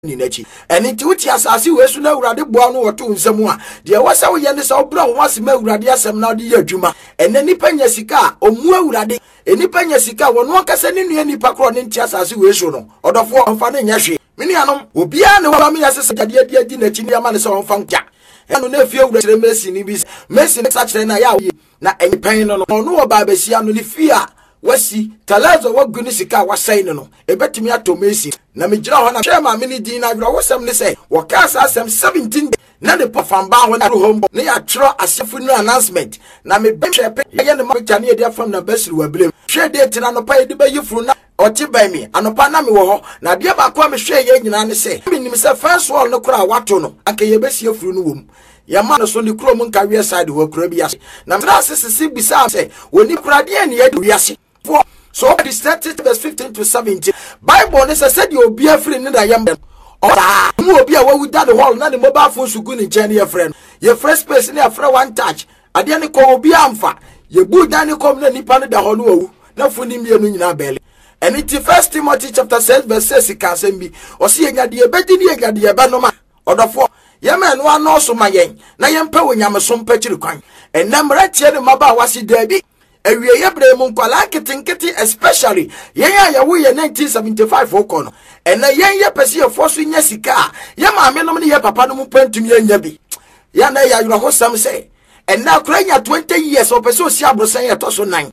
ni nachi eni ti uti asase wesu na urade boa no woto nsemu a de wasa wo ye ne sa obra wo asema urade asem na ode ye adwuma ene nipa nya sika omu urade enipa nya sika wono akasa ne nua nipa kro ne nti asase wesu no odofo omfa ne nya hwe mini anom obia ne wa me yasese gade dia di nachi ne ama ne so omfa nkya eno na fie urade Messi ni bi Messi ne sa kire na ya na enpan no no wo ba besia no ni fia wasi talazo waguni sika wasai no ebetimi atomesi na megira ho na hwema me ni din na adro wosem ne say wakasa asem 17 na ne pofamba ho na home ne ya tro asefu no announcement na me behwe ye ne ma chane ye dia fam na basiri wablem hwe date na no pa ye de bayifuru na oti ban mi anopa na me wo ho na de ba kwa me hwe ye nyina ne say me nim say first wall no kura wato no anka ye besie furu no wom ya ma no so ni kuro mun ka wi side wo kura bi ase na tra sisi bisa say woni kura de ne ye de wi ase so it started verse 15 to 17 Bible ne said you be free in the yam oda mu obi a wawu da the hall na the mobile phone sugu ni chani your friend your first person your friend one touch ade ne ko obi amfa ye bu dan ne kom na nipa ne da ho no wawu na funi mienu nyina bele and it First Timothy chapter 6 verse 6 ka sem bi o se yanyade e bedi ne yanyade e benoma odofo ye men no ano so mayen na ye mpa wonyam so mpa kiri kwan enamra tie ne maba wasi dabi ewie yebre mu nkwala kitinkiti especially yen ya wo ye 1975 okono ena yen ye pese ye fosu nya sika ye maame no ne ye papa no mu pantumi anya bi ya na ya yuro hosam say ena kuranya 20 years o pese osi abrosan ye to so 9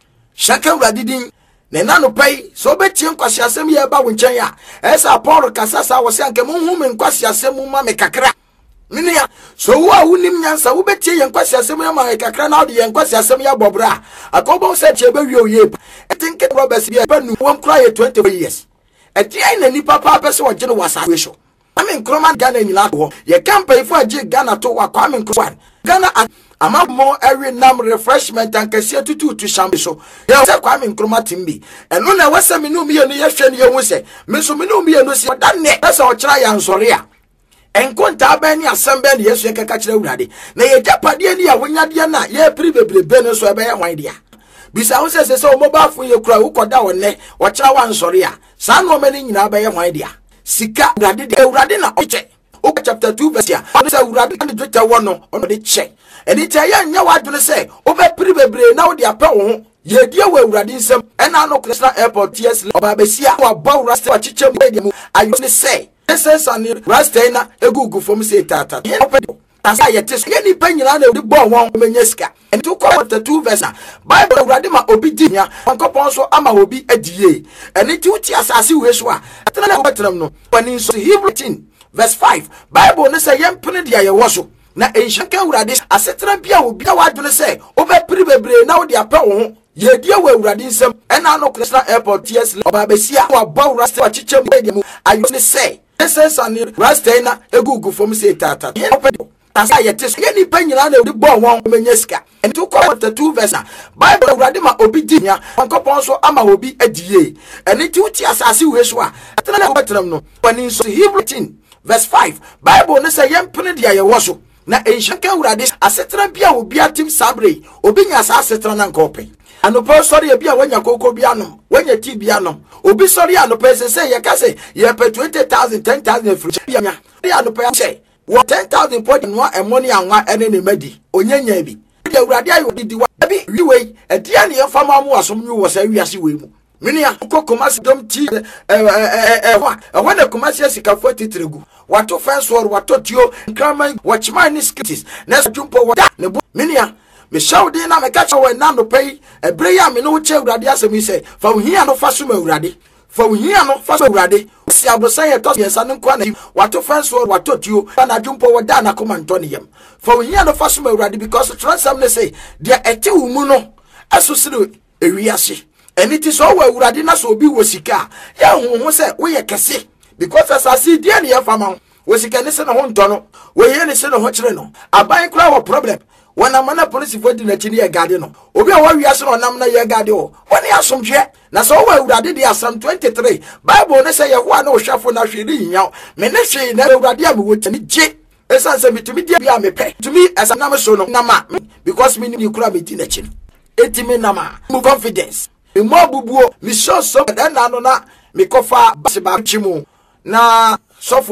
shaka uradidin ne nanu pai so betie nkwasi asem ye ba wo nchen ya esa Paul kasasa wo se anke mu hu me nkwasi asem mu ma me kakra minia so wo awunim nyansa wo betie yen kwasi asem ya ma kakra na ode yen kwasi asem ya bobra akobo se che be wi oye etinke Roberts bi ba nu won kra ye 20 years eti ai na nipa pa pese wo gene wasa hweso amen kroma Ghana nyina ho ye campaign for age Ghana to wa kwa amen kroma Ghana ama mo every nam refreshment and kese tutu to shambe so ye se kwa amen kroma timbi eno na wasa me no mi ye no ye hwe ne ye hu se me so me no mi ye no si da ne pese wo kira ya nsore a enkonta ba ni asembe ne Yesu ekeka kire urade na ye japade ni a wonyade na ye pribebrebe no so ebe ye hwan dia bisa ho se o mobile phone ye kura wo koda wonne wo kira wa nsore a sa no mani nyina ba ye hwan dia sika urade na oche o chapter 2 verse ya ono se urade kan de twa no ono de che eni ta ya nya wa dwene se o be pribebre na wo de apa wo ho ye die wa urade nsem ena no Crystal Airport TS oba besia wa ba urade wa chiche mu ayo ne se essence and rastena egugu from say tata tasa yetis ye ni panyina na odi bo won menyeska and to chapter 2 verse Bible urade ma obi dinya ankopon so ama obi adie and ti uti asase weso a atena na betram no pani so Hebrew 13 verse 5 Bible ne say yempene dia ye woso na enhyanka urade asetena bia obi a wadwene say obe pribebre na odi apa wo ho ye die wa urade nsem ena no Crystal Airport TS oba besia wa ba urade wa chiche mu ayo ne say essence and rastena egugu from say tata tasa yetis ye ni panyina na odi bo won menyeska and to chapter 2 verse Bible urade ma obi dinya ankopon so ama obi adie and ti uti asase weso a atena na betram no pani so Hebrew 13 verse 5 Bible ne say yempene dia ye woso na enhyanka urade asetena bia obi atim sabre obi nya asetena na nkope anopo sori e bia wanya koko bia no wanya ti bia no obi sori anopo se ye ka se ye pe 20,000 10,000 free bia nya ya anopo say wo 10,000 podi no money anwa ene ne madi onyanya bi de urade ayo didi wa bi wiwe e dia ne fama mu asom nyu wo sa wiase we mu minia kokomasi dom ti wa na komasi sika 43 gu wato fence war wato tio kraman watchman ni skits na jumpo wa ne minia me shawde na me kacha we na no pay ebre ya me no che urade asemi se fa ohia no fa so ma urade fa ohia no fa so urade si abrosan ye to yesa no kwa na wato fence war wato tio na jumpo wa da na komanto ne yam fa ohia no fa so ma urade because transam ne say dia ete umu no asosire ewiase eniti so wa urade na so obi wo sika ya honho se wo ye kese because asasi dia ne ye fama wo sika ne se no ho ntono wo ye ne se no ho kire no aban kura wo problem wana mana police for di na chini ye gade no obi a wa wiase no nam na ye gade o woni asomhwe na so wa urade di asam 23 Bible ne say ye ho na ohwafo na hwedi nya me ne hwe na urade am wo tani je esan se mitumi dia bia me pe tumi esanam so no nama because me ni kura me di na chini etimi nama mu confidence me mo bubuo me show so na no na me kofa ba chimu na so